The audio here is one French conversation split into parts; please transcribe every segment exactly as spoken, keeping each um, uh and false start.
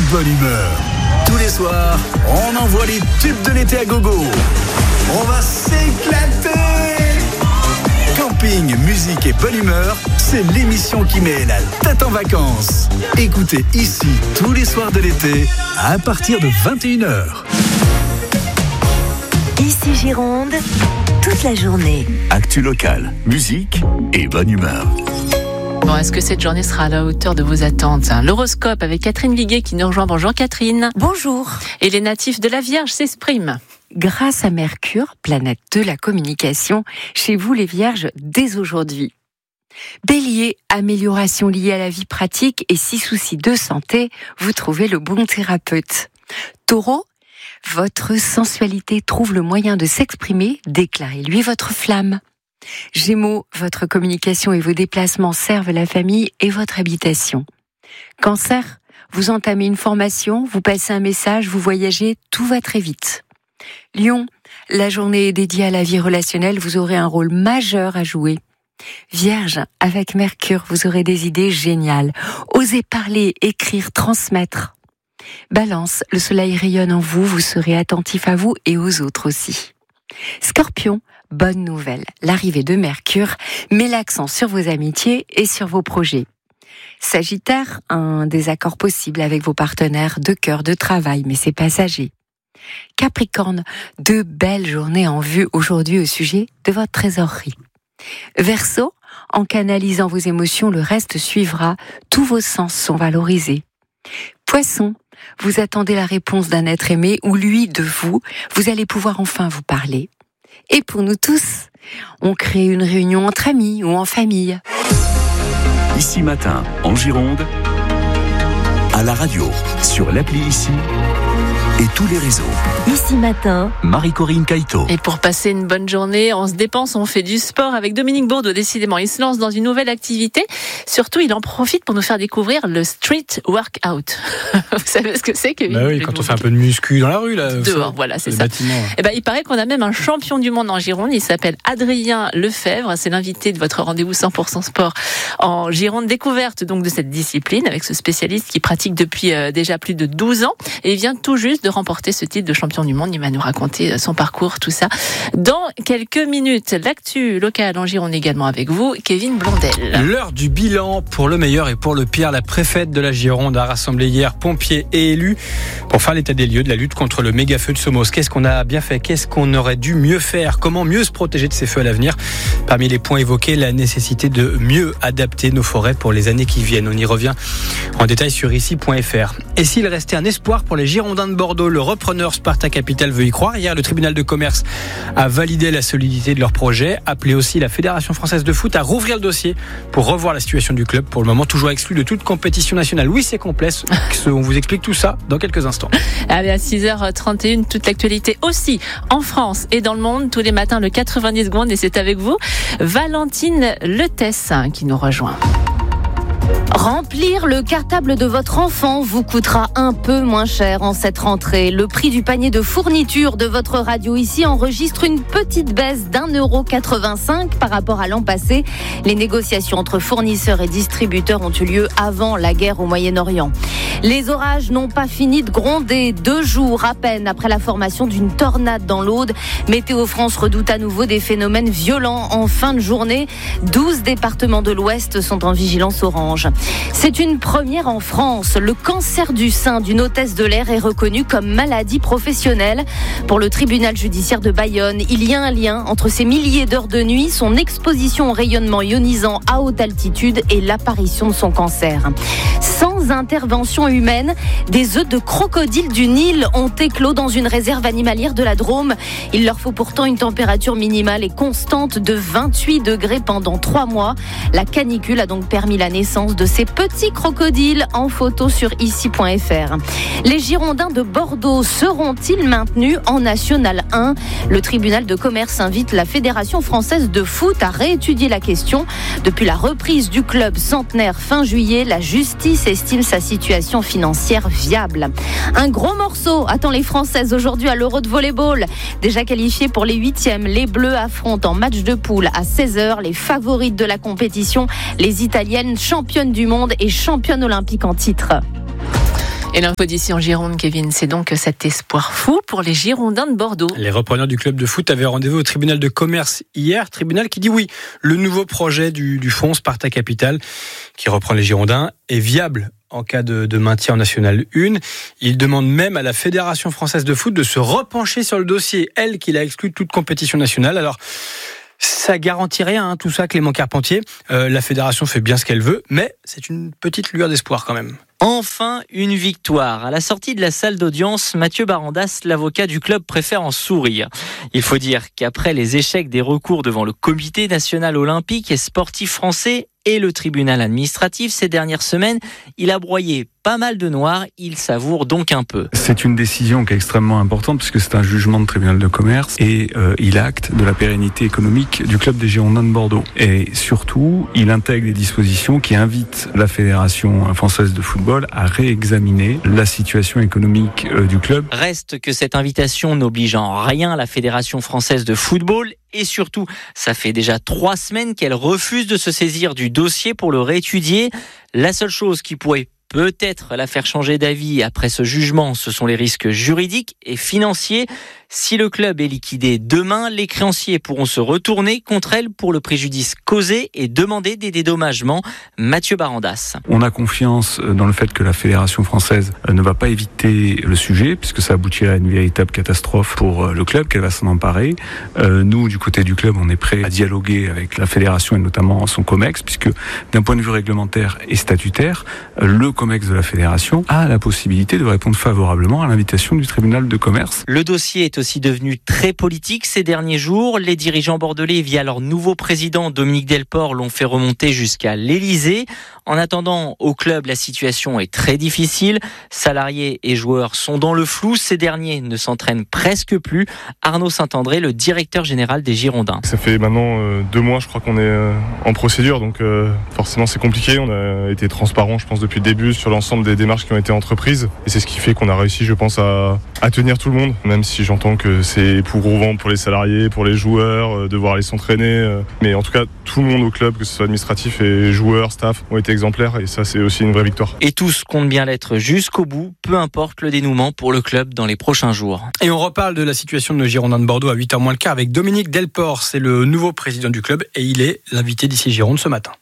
bonne humeur. Tous les soirs, on envoie les tubes de l'été à gogo. On va s'éclater. Camping, musique et bonne humeur, c'est l'émission qui met la tête en vacances. Écoutez ici tous les soirs de l'été à partir de vingt et une heures. Ici Gironde, toute la journée. Actu locale, musique et bonne humeur. Bon, est-ce que cette journée sera à la hauteur de vos attentes ? L'horoscope avec Catherine Viguet qui nous rejoint. Bonjour Catherine. Bonjour. Et les natifs de la Vierge s'expriment. Grâce à Mercure, planète de la communication, chez vous les Vierges, dès aujourd'hui. Bélier, amélioration liée à la vie pratique et si soucis de santé, vous trouvez le bon thérapeute. Taureau, votre sensualité trouve le moyen de s'exprimer, déclarez-lui votre flamme. Gémeaux, votre communication et vos déplacements servent la famille et votre habitation. Cancer, vous entamez une formation, vous passez un message, vous voyagez, tout va très vite. Lion, la journée est dédiée à la vie relationnelle, vous aurez un rôle majeur à jouer. Vierge, avec Mercure, vous aurez des idées géniales. Osez parler, écrire, transmettre. Balance, le soleil rayonne en vous, vous serez attentif à vous et aux autres aussi. Scorpion, bonne nouvelle, l'arrivée de Mercure met l'accent sur vos amitiés et sur vos projets. Sagittaire, un désaccord possible avec vos partenaires de cœur, de travail, mais c'est passager. Capricorne, de belles journées en vue aujourd'hui au sujet de votre trésorerie. Verseau, en canalisant vos émotions, le reste suivra, tous vos sens sont valorisés. Poisson, vous attendez la réponse d'un être aimé ou lui de vous, vous allez pouvoir enfin vous parler. Et pour nous tous, on crée une réunion entre amis ou en famille. Ici Matin, en Gironde, à la radio, sur l'appli Ici et tous les réseaux. Ici Matin, Marie-Corinne Caïto. Et pour passer une bonne journée, on se dépense, on fait du sport avec Dominique Bourdeau. Décidément, il se lance dans une nouvelle activité. Surtout, il en profite pour nous faire découvrir le street workout. Vous savez ce que c'est, Kevin ? Bah oui, quand on fait un peu de muscu dans la rue, là. Dehors, voilà, c'est ça. Bâtiments. Et ben, il paraît qu'on a même un champion du monde en Gironde. Il s'appelle Adrien Lefebvre. C'est l'invité de votre rendez-vous cent pour cent sport en Gironde. Découverte donc de cette discipline avec ce spécialiste qui pratique depuis euh, déjà plus de douze ans. Et il vient tout juste de remporter ce titre de champion du monde. Il va nous raconter son parcours, tout ça, dans quelques minutes. L'actu locale en Gironde également avec vous, Kevin Blondel. L'heure du bilan pour le meilleur et pour le pire. La préfète de la Gironde a rassemblé hier pompiers et élus pour faire l'état des lieux de la lutte contre le méga feu de Somos. Qu'est-ce qu'on a bien fait ? Qu'est-ce qu'on aurait dû mieux faire ? Comment mieux se protéger de ces feux à l'avenir ? Parmi les points évoqués, la nécessité de mieux adapter nos forêts pour les années qui viennent. On y revient en détail sur ici point f r. Et s'il restait un espoir pour les Girondins de Bordeaux, le repreneur Sparta Capital veut y croire. Hier, le tribunal de commerce a validé la solidité de leur projet, appelé aussi la Fédération française de foot à rouvrir le dossier pour revoir la situation du club, pour le moment toujours exclu de toute compétition nationale. Oui, c'est complexe. On vous explique tout ça dans quelques instants. Allez, à six heures trente et une, toute l'actualité aussi en France et dans le monde, tous les matins, le quatre-vingt-dix secondes, et c'est avec vous, Valentine Letesse qui nous rejoint. Remplir le cartable de votre enfant vous coûtera un peu moins cher en cette rentrée. Le prix du panier de fourniture de votre radio ici enregistre une petite baisse d'un euro quatre-vingt-cinq par rapport à l'an passé. Les négociations entre fournisseurs et distributeurs ont eu lieu avant la guerre au Moyen-Orient. Les orages n'ont pas fini de gronder. Deux jours à peine après la formation d'une tornade dans l'Aude, Météo France redoute à nouveau des phénomènes violents en fin de journée. douze départements de l'Ouest sont en vigilance orange. C'est une première en France. Le cancer du sein d'une hôtesse de l'air est reconnu comme maladie professionnelle. Pour le tribunal judiciaire de Bayonne, il y a un lien entre ces milliers d'heures de nuit, son exposition au rayonnement ionisant à haute altitude et l'apparition de son cancer. Sans intervention humaine, des œufs de crocodile du Nil ont éclos dans une réserve animalière de la Drôme. Il leur faut pourtant une température minimale et constante de vingt-huit degrés pendant trois mois. La canicule a donc permis la naissance de ces petits crocodiles en photo sur ici point f r. Les Girondins de Bordeaux seront-ils maintenus en National un ? Le tribunal de commerce invite la Fédération française de foot à réétudier la question. Depuis la reprise du club centenaire fin juillet, la justice estime sa situation financière viable. Un gros morceau attend les Françaises aujourd'hui à l'Euro de volleyball. Déjà qualifiés pour les huitièmes, les Bleus affrontent en match de poule à seize heures les favorites de la compétition, les Italiennes championnes du monde et championnes olympiques en titre. Et l'info d'ici en Gironde, Kevin, c'est donc cet espoir fou pour les Girondins de Bordeaux. Les repreneurs du club de foot avaient rendez-vous au tribunal de commerce hier. Tribunal qui dit oui, le nouveau projet du, du fonds Sparta Capital, qui reprend les Girondins, est viable en cas de, de maintien en National un. Il demande même à la Fédération française de foot de se repencher sur le dossier, elle qui l'a exclu de toute compétition nationale. Alors, ça garantit rien, hein, tout ça, Clément Carpentier. Euh, la fédération fait bien ce qu'elle veut, mais c'est une petite lueur d'espoir quand même. Enfin, une victoire. À la sortie de la salle d'audience, Mathieu Barandas, l'avocat du club, préfère en sourire. Il faut dire qu'après les échecs des recours devant le Comité national olympique et sportif français et le tribunal administratif ces dernières semaines, il a broyé pas mal de noir, il savoure donc un peu. C'est une décision qui est extrêmement importante puisque c'est un jugement de tribunal de commerce et euh, il acte de la pérennité économique du club des Girondins de Bordeaux. Et surtout, il intègre des dispositions qui invitent la Fédération française de football à réexaminer la situation économique euh, du club. Reste que cette invitation n'oblige en rien la Fédération française de football. Et surtout, ça fait déjà trois semaines qu'elle refuse de se saisir du dossier pour le réétudier. La seule chose qui pourrait peut-être la faire changer d'avis après ce jugement, ce sont les risques juridiques et financiers. Si le club est liquidé demain, les créanciers pourront se retourner contre elle pour le préjudice causé et demander des dédommagements. Mathieu Barandas. On a confiance dans le fait que la Fédération française ne va pas éviter le sujet, puisque ça aboutirait à une véritable catastrophe pour le club, qu'elle va s'en emparer. Euh, nous, du côté du club, on est prêt à dialoguer avec la Fédération et notamment son COMEX, puisque d'un point de vue réglementaire et statutaire, le COMEX de la Fédération a la possibilité de répondre favorablement à l'invitation du tribunal de commerce. Le dossier est aussi devenu très politique ces derniers jours. Les dirigeants bordelais, via leur nouveau président Dominique Delport, l'ont fait remonter jusqu'à l'Élysée. En attendant, au club, la situation est très difficile. Salariés et joueurs sont dans le flou. Ces derniers ne s'entraînent presque plus. Arnaud Saint-André, le directeur général des Girondins. Ça fait maintenant euh, deux mois, je crois qu'on est euh, en procédure, donc euh, forcément c'est compliqué. On a été transparent, je pense, depuis le début sur l'ensemble des démarches qui ont été entreprises. Et c'est ce qui fait qu'on a réussi, je pense, à, à tenir tout le monde, même si j'entends que c'est éprouvant pour les salariés, pour les joueurs, euh, devoir aller s'entraîner. Euh, mais en tout cas, tout le monde au club, que ce soit administratif et joueurs, staff, ont été exemplaires. Et ça, c'est aussi une vraie victoire. Et tous comptent bien l'être jusqu'au bout, peu importe le dénouement pour le club dans les prochains jours. Et on reparle de la situation de nos Girondins de Bordeaux à huit heures moins le quart avec Dominique Delport. C'est le nouveau président du club et il est l'invité d'ici Gironde ce matin.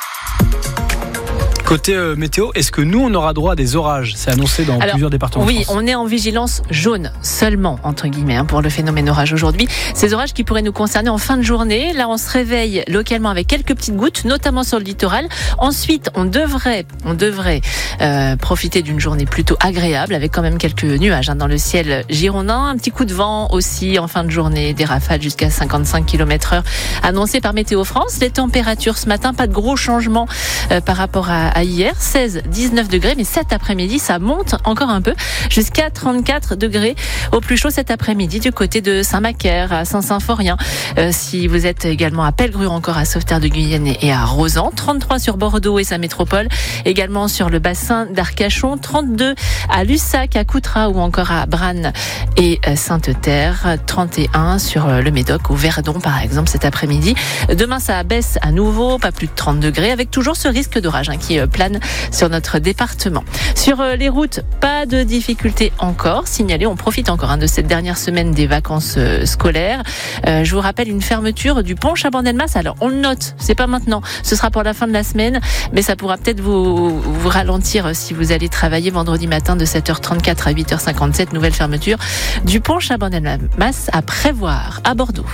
Côté euh, météo, est-ce que nous, on aura droit à des orages ? C'est annoncé dans Alors, plusieurs départements oui, de France. On est en vigilance jaune seulement, entre guillemets, hein, pour le phénomène orage aujourd'hui. Ces orages qui pourraient nous concerner en fin de journée. Là, on se réveille localement avec quelques petites gouttes, notamment sur le littoral. Ensuite, on devrait, on devrait euh, profiter d'une journée plutôt agréable, avec quand même quelques nuages hein, dans le ciel girondin. Un petit coup de vent aussi en fin de journée, des rafales jusqu'à cinquante-cinq kilomètres heure annoncées par Météo France. Les températures ce matin, pas de gros changements euh, par rapport à, à hier, seize à dix-neuf degrés, mais cet après-midi, ça monte encore un peu jusqu'à trente-quatre degrés au plus chaud cet après-midi du côté de Saint-Macaire, à Saint-Symphorien. Euh, si vous êtes également à Pellegru, encore à Sauveterre de Guyenne et à Rozan, trente-trois sur Bordeaux et sa métropole, également sur le bassin d'Arcachon, trente-deux à Lussac, à Coutras ou encore à Branne et Sainte-Terre, trente et un sur le Médoc, au Verdon par exemple cet après-midi. Demain, ça baisse à nouveau, pas plus de trente degrés, avec toujours ce risque d'orage hein, qui plane sur notre département. Sur les routes, pas de difficultés encore signalées. On profite encore hein, de cette dernière semaine des vacances euh, scolaires. Euh, je vous rappelle une fermeture du pont Chabandelmas. Alors on le note, c'est pas maintenant, ce sera pour la fin de la semaine, mais ça pourra peut-être vous, vous ralentir si vous allez travailler vendredi matin de sept heures trente-quatre à huit heures cinquante-sept. Nouvelle fermeture du pont Chabandelmas à prévoir à Bordeaux.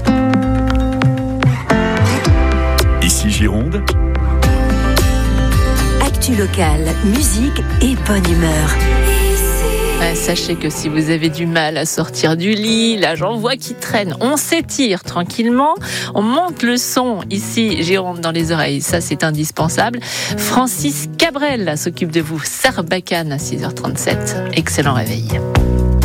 Ici Gironde. Actu locale, musique et bonne humeur. Ouais, sachez que si vous avez du mal à sortir du lit, là j'en vois qui traînent, on s'étire tranquillement, on monte le son ici, Gironde dans les oreilles, ça c'est indispensable. Francis Cabrel là, s'occupe de vous, Sarbacane à six heures trente-sept. Excellent réveil.